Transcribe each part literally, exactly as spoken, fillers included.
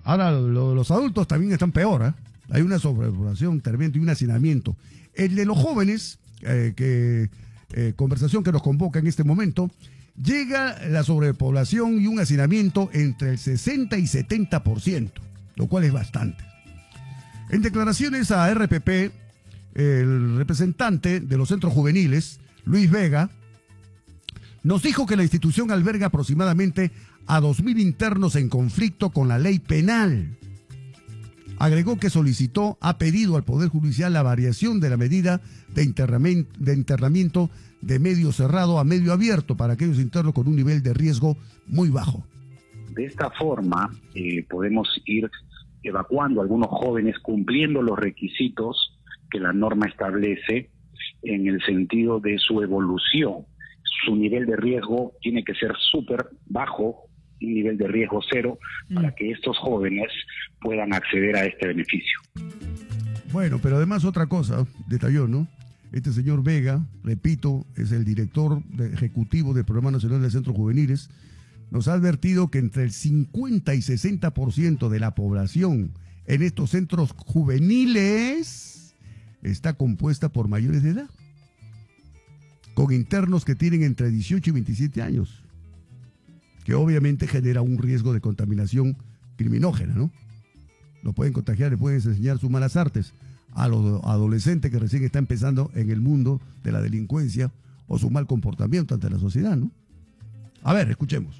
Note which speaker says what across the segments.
Speaker 1: Ahora, lo, los adultos también están peor, ¿eh? Hay una sobrepoblación tremenda y un hacinamiento. El de los jóvenes, eh, que eh, conversación que nos convoca en este momento, llega la sobrepoblación y un hacinamiento entre el sesenta y setenta por ciento, lo cual es bastante. En declaraciones a R P P, el representante de los centros juveniles, Luis Vega, nos dijo que la institución alberga aproximadamente a dos mil internos en conflicto con la ley penal. Agregó que solicitó, ha pedido al Poder Judicial la variación de la medida de internamiento, de internamiento de medio cerrado a medio abierto para aquellos internos con un nivel de riesgo muy bajo.
Speaker 2: De esta forma eh, podemos ir evacuando a algunos jóvenes cumpliendo los requisitos que la norma establece en el sentido de su evolución. Su nivel de riesgo tiene que ser súper bajo, un nivel de riesgo cero, mm. para que estos jóvenes puedan acceder a este beneficio.
Speaker 1: Bueno, pero además otra cosa, detalló, ¿no? Este señor Vega, repito, es el director de ejecutivo del Programa Nacional de Centros Juveniles, nos ha advertido que entre el cincuenta y sesenta por ciento de la población en estos centros juveniles está compuesta por mayores de edad, con internos que tienen entre dieciocho y veintisiete años, que obviamente genera un riesgo de contaminación criminógena, ¿no? Lo pueden contagiar, le pueden enseñar sus malas artes a los adolescentes que recién están empezando en el mundo de la delincuencia o su mal comportamiento ante la sociedad, ¿no? A ver, escuchemos.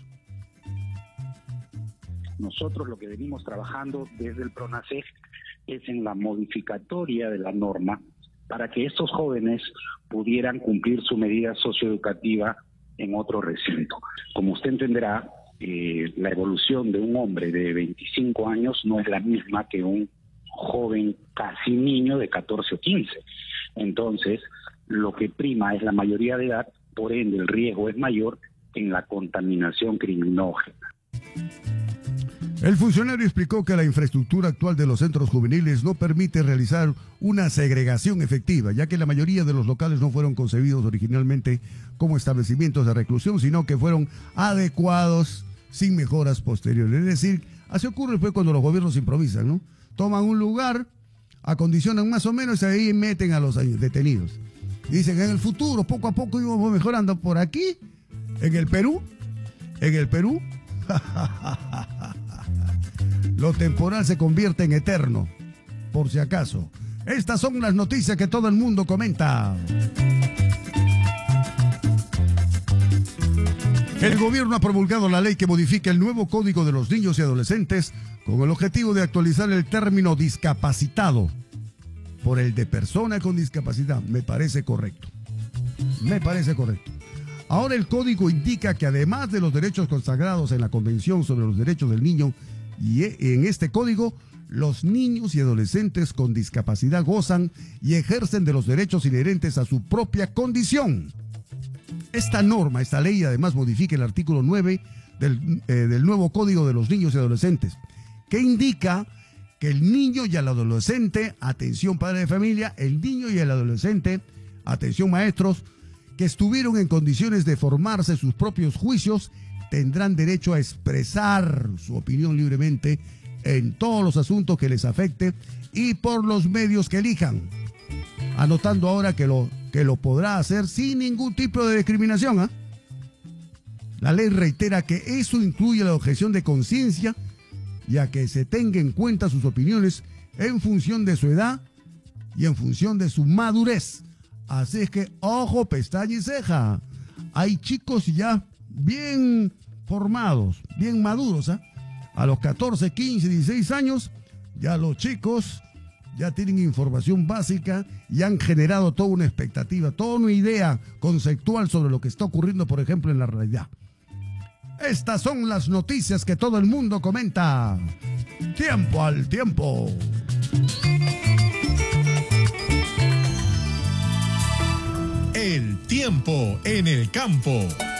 Speaker 2: Nosotros lo que venimos trabajando desde el PRONACEF es en la modificatoria de la norma para que estos jóvenes pudieran cumplir su medida socioeducativa en otro recinto. Como usted entenderá, eh, la evolución de un hombre de veinticinco años no es la misma que un joven casi niño de catorce o quince. Entonces, lo que prima es la mayoría de edad, por ende el riesgo es mayor en la contaminación criminógena.
Speaker 1: El funcionario explicó que la infraestructura actual de los centros juveniles no permite realizar una segregación efectiva, ya que la mayoría de los locales no fueron concebidos originalmente como establecimientos de reclusión, sino que fueron adecuados sin mejoras posteriores. Es decir, así ocurre pues cuando los gobiernos improvisan, ¿no? Toman un lugar, acondicionan más o menos y ahí meten a los detenidos. Dicen, en el futuro, poco a poco íbamos mejorando. Por aquí, en el Perú, en el Perú, lo temporal se convierte en eterno, por si acaso. Estas son las noticias que todo el mundo comenta. El gobierno ha promulgado la ley que modifica el nuevo Código de los Niños y Adolescentes con el objetivo de actualizar el término discapacitado por el de persona con discapacidad. Me parece correcto. Me parece correcto. Ahora el código indica que además de los derechos consagrados en la Convención sobre los Derechos del Niño, y en este código, los niños y adolescentes con discapacidad gozan y ejercen de los derechos inherentes a su propia condición. Esta norma, esta ley, además modifica el artículo nueve del, eh, del nuevo Código de los Niños y Adolescentes, que indica que el niño y el adolescente, atención padre de familia, el niño y el adolescente, atención maestros, que estuvieron en condiciones de formarse sus propios juicios, tendrán derecho a expresar su opinión libremente en todos los asuntos que les afecte y por los medios que elijan, anotando ahora que lo, que lo podrá hacer sin ningún tipo de discriminación, ¿eh? La ley reitera que eso incluye la objeción de conciencia y a que se tenga en cuenta sus opiniones en función de su edad y en función de su madurez. Así es que, ojo, pestaña y ceja. Hay chicos ya bien formados, bien maduros, ¿eh? A los catorce, quince, dieciséis años, ya los chicos ya tienen información básica y han generado toda una expectativa, toda una idea conceptual sobre lo que está ocurriendo, por ejemplo, en la realidad. Estas son las noticias que todo el mundo comenta. Tiempo al tiempo.
Speaker 3: El tiempo en el campo.